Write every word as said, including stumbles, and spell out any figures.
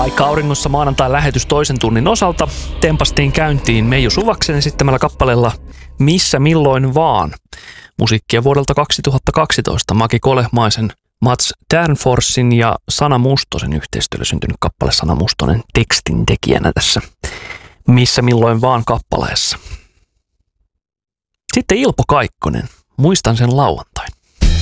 Vaikka auringossa maanantain lähetys toisen tunnin osalta tempastiin käyntiin Meiju Suvaksen esittämällä kappaleella Missä milloin vaan. Musiikkia vuodelta kaksituhattakaksitoista Maki Kolehmaisen, Mats Ternforsin ja Sana Mustosen yhteistyöllä syntynyt kappale. Sana Mustonen tekstin tekijänä tässä Missä milloin vaan kappaleessa. Sitten Ilpo Kaikkonen. Muistan sen lauantain.